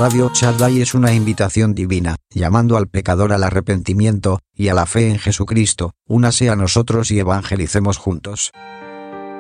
Radio Shaddai es una invitación divina, llamando al pecador al arrepentimiento y a la fe en Jesucristo. Únase a nosotros y evangelicemos juntos.